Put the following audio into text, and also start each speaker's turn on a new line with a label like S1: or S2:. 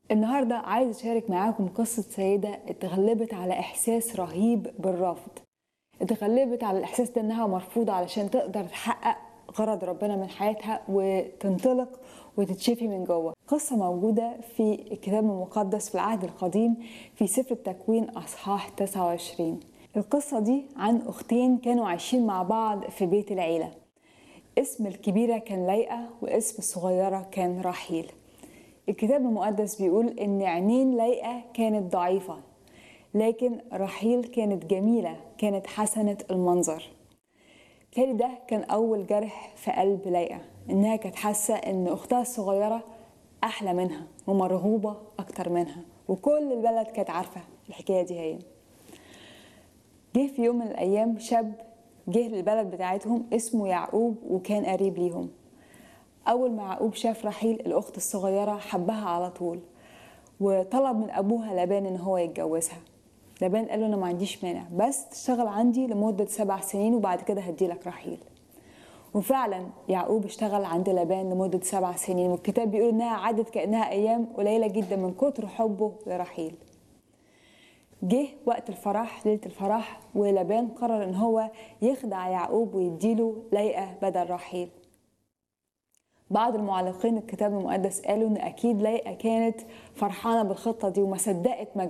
S1: النهاردة عايز أشارك معاكم قصة سيدة اتغلبت على إحساس رهيب بالرفض. اتغلبت على الإحساس ده إنها مرفوضة علشان تقدر تحقق غرض ربنا من حياتها وتنطلق وتتشفي من جوه. قصة موجودة في الكتاب المقدس في العهد القديم في سفر التكوين أصحاح 29. القصة دي عن أختين كانوا عايشين مع بعض في بيت العيلة. اسم الكبيرة كان ليئة واسم الصغيرة كان راحيل. الكتاب المقدس بيقول إن عينين ليئة كانت ضعيفة، لكن رحيل كانت جميلة، كانت حسنة المنظر. بالتالي ده كان أول جرح في قلب ليئة، إنها كانت حاسة إن أختها الصغيرة أحلى منها ومرغوبة أكتر منها، وكل البلد كانت عارفة الحكاية دي. هي جه في يوم من الأيام شاب جه للبلد بتاعتهم اسمه يعقوب وكان قريب ليهم. أول ما يعقوب شاف رحيل الأخت الصغيرة حبها على طول وطلب من أبوها لابان إن هو يتجوزها. لابان قال له أنا ما عنديش مانع، بس تشتغل عندي لمدة 7 سنين وبعد كده هديلك رحيل. وفعلا يعقوب اشتغل عند لابان لمدة 7 سنين، والكتاب بيقول إنها عدت كأنها أيام قليلة جدا من كتر حبه لرحيل. جه وقت الفرح، ليلة الفرح، ولابان قرر إن هو يخدع يعقوب ويديله ليئة بدل رحيل. بعض المعلقين الكتاب المقدس قالوا ان اكيد ليئة كانت فرحانة بالخطة دي وما صدقت